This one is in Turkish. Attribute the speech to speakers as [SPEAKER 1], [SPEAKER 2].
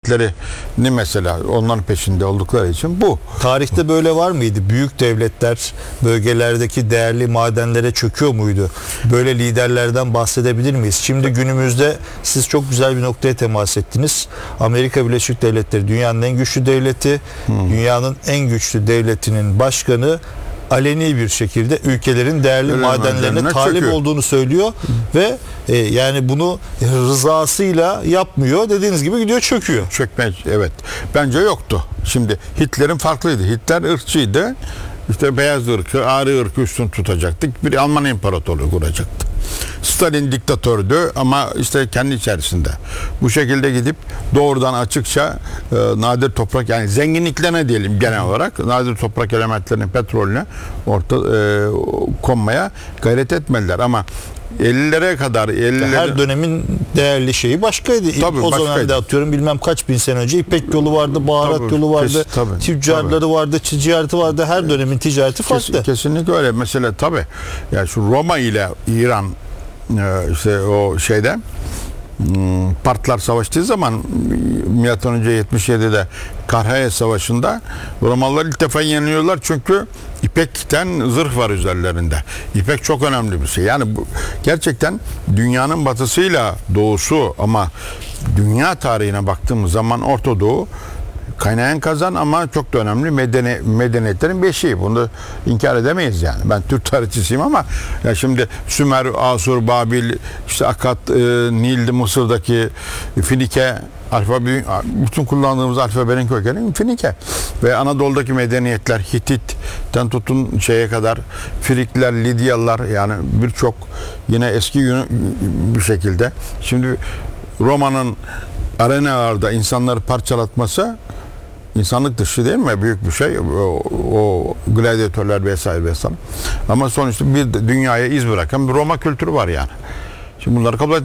[SPEAKER 1] devletlerini mesela onların peşinde oldukları için bu.
[SPEAKER 2] Tarihte böyle var mıydı? Büyük devletler bölgelerdeki değerli madenlere çöküyor muydu? Böyle liderlerden bahsedebilir miyiz? Şimdi günümüzde siz çok güzel bir noktaya temas ettiniz. Amerika Birleşik Devletleri dünyanın en güçlü devleti, dünyanın en güçlü devletinin başkanı aleni bir şekilde ülkelerin değerli madenlerine talip
[SPEAKER 1] çöküyor
[SPEAKER 2] olduğunu söylüyor ve yani bunu rızasıyla yapmıyor. Dediğiniz gibi gidiyor çöküyor.
[SPEAKER 1] Çökme, evet. Bence yoktu. Şimdi Hitler'in farklıydı. Hitler ırkçıydı. İşte beyaz ırkı, Arı ırkı üstün tutacaktık. Bir Alman İmparatorluğu kuracaktı. Stalin diktatördü ama işte kendi içerisinde. Bu şekilde gidip doğrudan açıkça nadir toprak, yani zenginliklerine diyelim genel olarak, nadir toprak elementlerinin petrolüne konmaya gayret etmediler ama 50'lere kadar
[SPEAKER 2] her dönemin değerli şeyi başkaydı.
[SPEAKER 1] Tabii,
[SPEAKER 2] o
[SPEAKER 1] başkaydı.
[SPEAKER 2] dönemde atıyorum bilmem kaç bin sene önce İpek yolu vardı, baharat
[SPEAKER 1] Tabii,
[SPEAKER 2] yolu vardı, tüccarları vardı, ticareti vardı. Her dönemin ticareti farklı.
[SPEAKER 1] Kesinlikle öyle. Mesela tabii yani şu Roma ile İran işte o şeyde partlar savaştığı zaman milattan önce 77'de Karhaya Savaşı'nda Romalılar ilk defa yeniliyorlar çünkü İpekten zırh var üzerlerinde. İpek çok önemli bir şey. Yani bu gerçekten dünyanın batısıyla doğusu ama dünya tarihine baktığımız zaman Orta Doğu kaynayan kazan ama çok da önemli medeniyetlerin beşiği. Bunu inkar edemeyiz yani. Ben Türk tarihçisiyim ama ya şimdi Sümer, Asur, Babil, işte Akat, Nil, Mısır'daki Finike alfabe, bütün kullandığımız alfabenin kökeni Finike. Ve Anadolu'daki medeniyetler Hitit'ten tutun şeye kadar Frikliler, Lidyalılar, yani birçok yine eski bir şekilde. Şimdi Roma'nın arenalarda insanları parçalatması insanlık dışı değil mi? Büyük bir şey. O gladyatörler vesaire vesaire. Ama sonuçta bir dünyaya iz bırakan bir Roma kültürü var yani. Şimdi bunları kabul